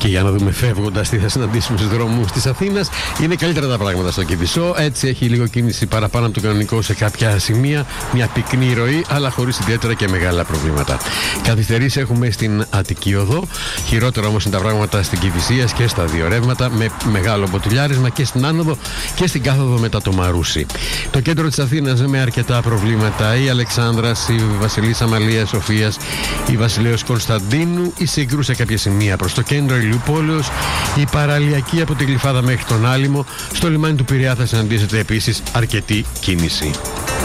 Και για να δούμε φεύγοντας τι θα συναντήσουμε στους δρόμους της Αθήνας. Είναι καλύτερα τα πράγματα στο Κηφισό. Έτσι έχει λίγο κίνηση παραπάνω από το κανονικό σε κάποια σημεία. Μια πυκνή ροή, αλλά χωρίς ιδιαίτερα και μεγάλα προβλήματα. Καθυστερήσεις έχουμε στην Αττική Οδό. Χειρότερα όμως είναι τα πράγματα στην Κηφισίας και στα δύο ρεύματα, με μεγάλο μποτιλιάρισμα και στην άνοδο και στην κάθοδο μετά το Μαρούσι. Το κέντρο της Αθήνας με αρκετά προβλήματα. Η Αλεξάνδρας, η Βασιλής Αμαλίας Σοφίας, η Βασιλέως Κωνσταντίνου, η Σύγκρου σε κάποια σημεία προς το κέντρο, Ηλιούπολεως, η παραλιακή από την Γλυφάδα μέχρι τον Άλυμο. Στο λιμάνι του Πειραιά θα συναντήσετε επίσης αρκετή κίνηση.